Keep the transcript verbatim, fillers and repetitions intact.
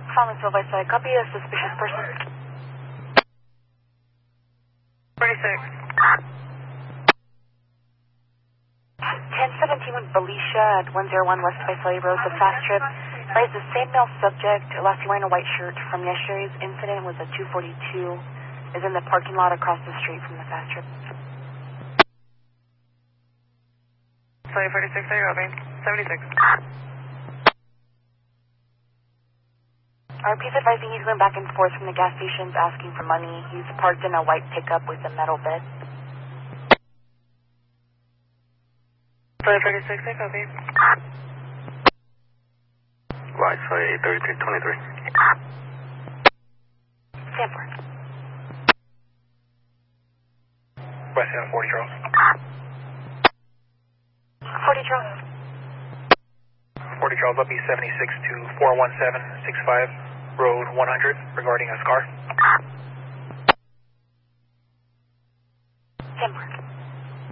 Thomasville by side. Copy a suspicious person. thirty-six. ten seventeen with Felicia at one oh one West Visalia Road, the fast trip. Is the same male subject, last seen wearing a white shirt from yesterday's incident, was a two forty-two, is in the parking lot across the street from the fast trip. Sorry, forty-six, there you go, babe. seventy-six. R P's advising he's going back and forth from the gas stations asking for money. He's parked in a white pickup with a metal bed. Sorry, forty-six, there you go, babe. Right, sorry, thirty-three twenty-three. Sanford. West End forty Charles. forty Charles. forty Charles, up East seventy-six to four one seven six five Road one hundred regarding a scar. Sanford.